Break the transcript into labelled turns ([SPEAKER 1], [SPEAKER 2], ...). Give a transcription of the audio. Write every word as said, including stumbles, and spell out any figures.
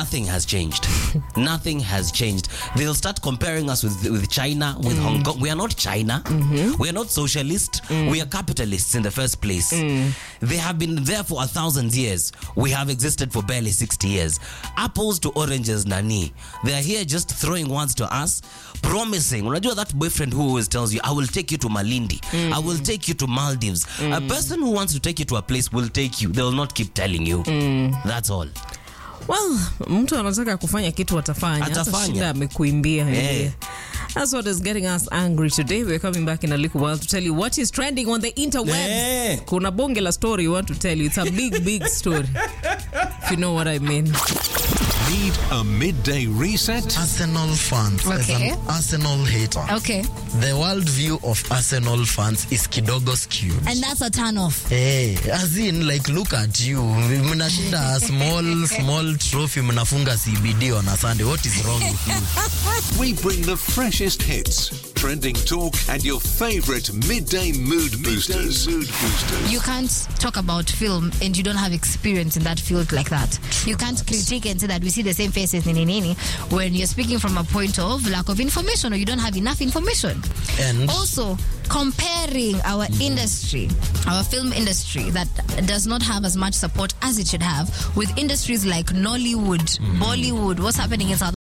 [SPEAKER 1] nothing has changed. Nothing has changed. They'll start comparing us with with China, with mm. Hong Kong. We are not China. Mm-hmm. We are not socialist. Mm. We are capitalists in the first place. Mm. They have been there for a thousand years. We have existed for barely sixty years. Apples to oranges, nani. They are here just throwing words to us, promising. Unajua that boyfriend who always tells you, I will take you to Malindi. Mm. I will take you to Maldives. Mm. A person who wants to take you to a place will take you. They will not keep telling you. Mm. That's all.
[SPEAKER 2] Well, mtu anataka kufanya kitu atafanya. Hata shida amekuimbia. Yeah. That's what is getting us angry today. We're coming back in a little while to tell you what is trending on the interwebs. Yeah. Kuna bonge la story we want to tell you. It's a big, big story. If you know what I mean.
[SPEAKER 3] Need a midday reset?
[SPEAKER 4] Arsenal fans.
[SPEAKER 5] Okay.
[SPEAKER 4] As an Arsenal hater.
[SPEAKER 5] Okay.
[SPEAKER 4] The worldview of Arsenal fans is kidogo skewed.
[SPEAKER 5] And that's a turn off.
[SPEAKER 4] Hey, as in, like, look at you. Mnashinda a small, small trophy. Mnafunga C B D on a Sunday. What is wrong with you?
[SPEAKER 3] We bring the freshest hits, trending talk, and your favorite midday mood boosters. Midday mood boosters.
[SPEAKER 5] You can't talk about film and you don't have experience in that field like that. You can't critique and say that we see the same faces nini nini when you're speaking from a point of lack of information or you don't have enough information.
[SPEAKER 4] And
[SPEAKER 5] also comparing our mm-hmm. industry, our film industry that does not have as much support as it should have with industries like Nollywood, mm-hmm. Bollywood, what's happening in South